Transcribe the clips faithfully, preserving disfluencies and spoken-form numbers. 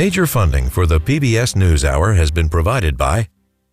Major funding for the P B S NewsHour has been provided by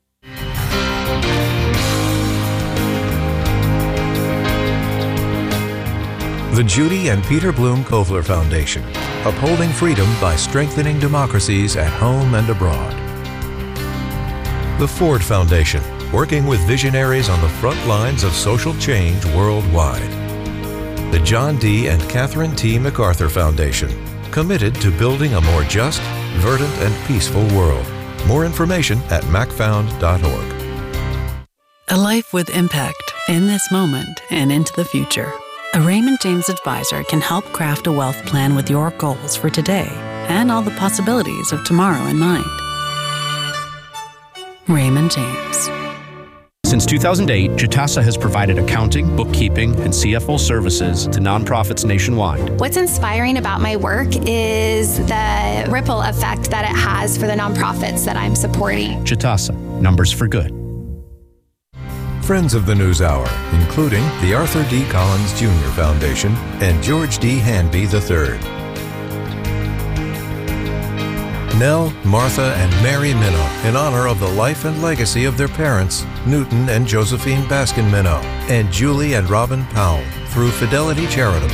the Judy and Peter Bloom Kovler Foundation, upholding freedom by strengthening democracies at home and abroad. The Ford Foundation, working with visionaries on the front lines of social change worldwide. The John D. and Catherine T. MacArthur Foundation, committed to building a more just, verdant, and peaceful world. More information at mac found dot org. A life with impact in this moment and into the future. A Raymond James advisor can help craft a wealth plan with your goals for today and all the possibilities of tomorrow in mind. Raymond James. Since two thousand eight, Jitasa has provided accounting, bookkeeping, and C F O services to nonprofits nationwide. What's inspiring about my work is the ripple effect that it has for the nonprofits that I'm supporting. Jitasa, numbers for good. Friends of the NewsHour, including the Arthur D. Collins Junior Foundation and George D. Hanby the third. Nell, Martha, and Mary Minow, in honor of the life and legacy of their parents, Newton and Josephine Baskin Minow, and Julie and Robin Powell, through Fidelity Charitable.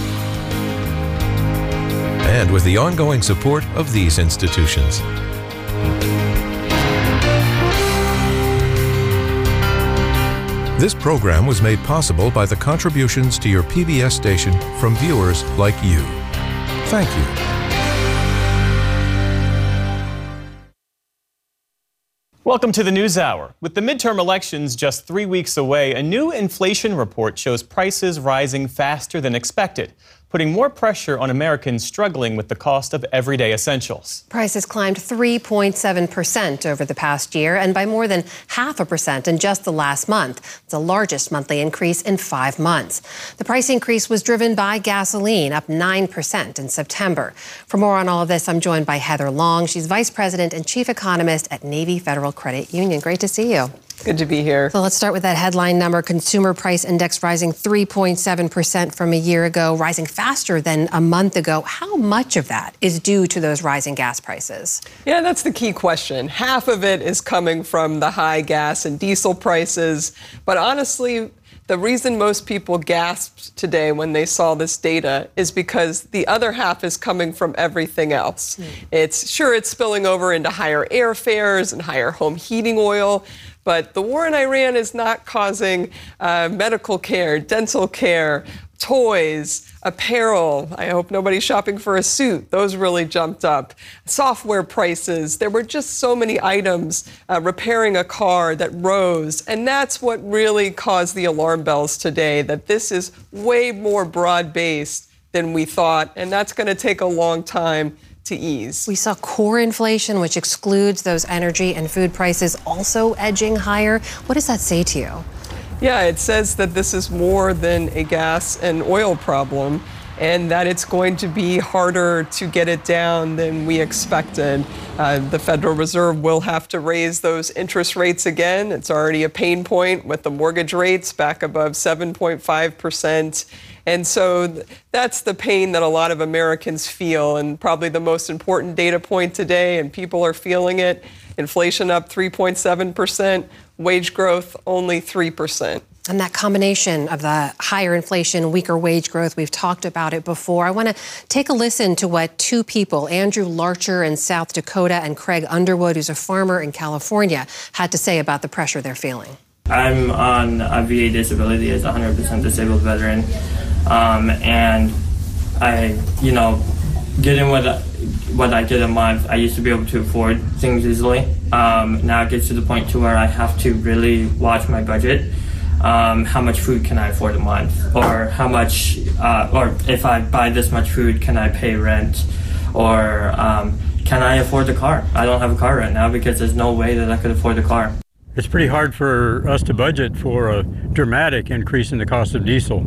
And with the ongoing support of these institutions. This program was made possible by the contributions to your P B S station from viewers like you. Thank you. Welcome to the NewsHour. With the midterm elections just three weeks away, a new inflation report shows prices rising faster than expected, putting more pressure on Americans struggling with the cost of everyday essentials. Prices climbed three point seven percent over the past year and by more than half a percent in just the last month. It's the largest monthly increase in five months. The price increase was driven by gasoline, up nine percent in September. For more on all of this, I'm joined by Heather Long. She's Vice President and Chief Economist at Navy Federal Credit Union. Great to see you. Good to be here. So let's start with that headline number. Consumer Price Index rising three point seven percent from a year ago, rising faster than a month ago. How much of that is due to those rising gas prices? Yeah, that's the key question. Half of it is coming from the high gas and diesel prices. But honestly, the reason most people gasped today when they saw this data is because the other half is coming from everything else. Mm. It's sure it's spilling over into higher airfares and higher home heating oil. But the war in Iran is not causing uh, medical care, dental care, toys, apparel. I hope nobody's shopping for a suit. Those really jumped up. Software prices. There were just so many items, uh, repairing a car that rose. And that's what really caused the alarm bells today, that this is way more broad-based than we thought. And that's going to take a long time to ease. We saw core inflation, which excludes those energy and food prices, also edging higher. What does that say to you? Yeah, it says that this is more than a gas and oil problem, and that it's going to be harder to get it down than we expected. Uh, the Federal Reserve will have to raise those interest rates again. It's already a pain point with the mortgage rates back above seven point five percent. And so th- that's the pain that a lot of Americans feel, and probably the most important data point today, and people are feeling it. Inflation up three point seven percent, wage growth only three percent. And that combination of the higher inflation, weaker wage growth, we've talked about it before. I want to take a listen to what two people, Andrew Larcher in South Dakota and Craig Underwood, who's a farmer in California, had to say about the pressure they're feeling. I'm on a V A disability as a one hundred percent disabled veteran. Um, and I, you know, getting what, what I get a month, I used to be able to afford things easily. Um, now it gets to the point to where I have to really watch my budget. Um, how much food can I afford a month? Or how much, uh, or if I buy this much food, can I pay rent? Or um, can I afford the car? I don't have a car right now because there's no way that I could afford the car. It's pretty hard for us to budget for a dramatic increase in the cost of diesel.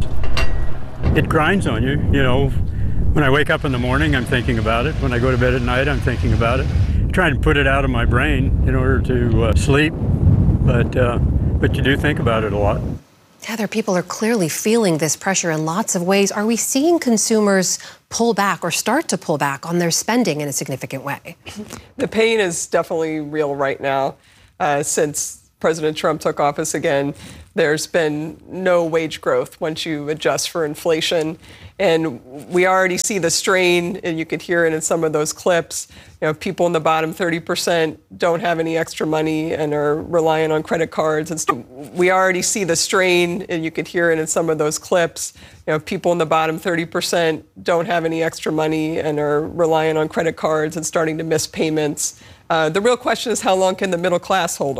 It grinds on you, you know. When I wake up in the morning, I'm thinking about it. When I go to bed at night, I'm thinking about it. I'm trying to put it out of my brain in order to uh, sleep, but uh, but you do think about it a lot. Heather, people are clearly feeling this pressure in lots of ways. Are we seeing consumers pull back or start to pull back on their spending in a significant way? The pain is definitely real right now. Uh, since President Trump took office again, there's been no wage growth once you adjust for inflation. And we already see the strain, and you could hear it in some of those clips. You know, people in the bottom thirty percent don't have any extra money and are relying on credit cards. And so we already see the strain, and you could hear it in some of those clips. You know, people in the bottom thirty percent don't have any extra money and are relying on credit cards and starting to miss payments. Uh, the real question is, how long can the middle class hold on?